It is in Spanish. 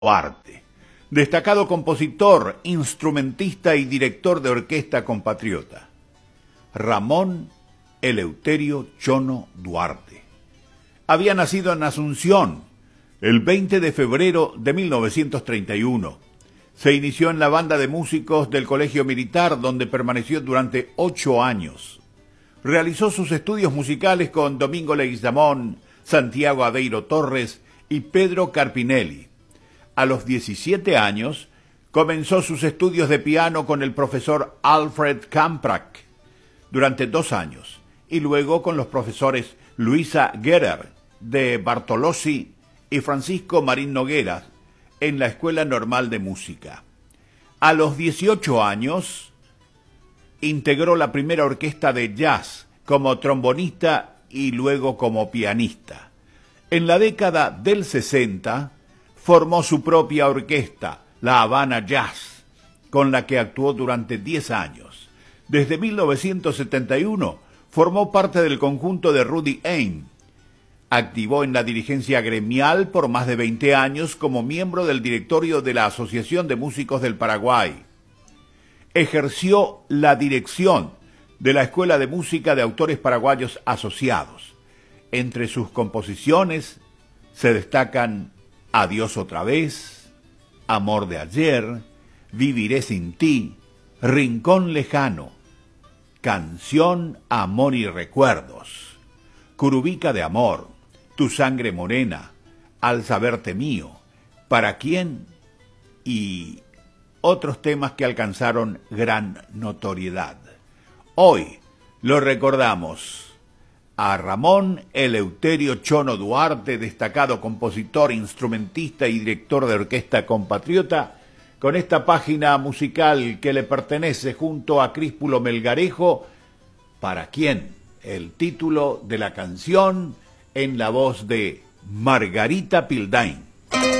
Duarte, destacado compositor, instrumentista y director de orquesta compatriota. Ramón Eleuterio Chono Duarte. Había nacido en Asunción el 20 de febrero de 1931. Se inició en la banda de músicos del Colegio Militar, donde permaneció durante 8 años. Realizó sus estudios musicales con Domingo Leguizamón, Santiago Aveiro Torres y Pedro Carpinelli. A los 17 años comenzó sus estudios de piano con el profesor Alfred Kamprad durante 2 años y luego con los profesores Luisa Gerer de Bartolozzi y Francisco Marín Noguera en la Escuela Normal de Música. A los 18 años integró la primera orquesta de jazz como trombonista y luego como pianista. En la década del 60 formó su propia orquesta, La Habana Jazz, con la que actuó durante 10 años. Desde 1971 formó parte del conjunto de Rudy Ain. Activó en la dirigencia gremial por más de 20 años como miembro del directorio de la Asociación de Músicos del Paraguay. Ejerció la dirección de la Escuela de Música de Autores Paraguayos Asociados. Entre sus composiciones se destacan Adiós otra vez, Amor de ayer, Viviré sin ti, Rincón lejano, Canción, Amor y recuerdos, Curubica de amor, Tu sangre morena, Al saberte mío, ¿Para quién? Y otros temas que alcanzaron gran notoriedad. Hoy lo recordamos a Ramón Eleuterio Chono Duarte, destacado compositor, instrumentista y director de orquesta compatriota, con esta página musical que le pertenece junto a Críspulo Melgarejo, ¿Para quién? El título de la canción en la voz de Margarita Pildain.